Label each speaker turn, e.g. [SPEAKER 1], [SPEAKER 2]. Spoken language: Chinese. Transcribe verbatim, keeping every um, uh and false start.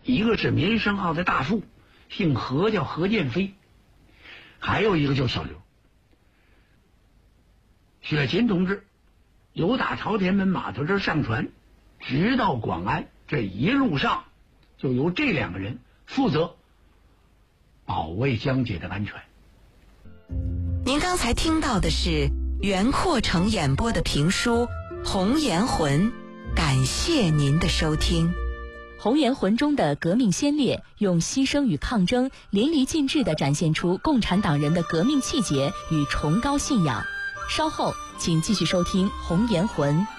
[SPEAKER 1] 一个是民生号的大副，姓何，叫何建飞，还有一个叫小刘。雪琴同志由打朝天门码头这儿上船，直到广安，这一路上就由这两个人负责保卫江姐的安全。
[SPEAKER 2] 您刚才听到的是袁阔成演播的评书《红颜魂》，感谢您的收听。
[SPEAKER 3] 《红颜魂》中的革命先烈用牺牲与抗争淋漓尽致地展现出共产党人的革命气节与崇高信仰。稍后请继续收听《红颜魂》。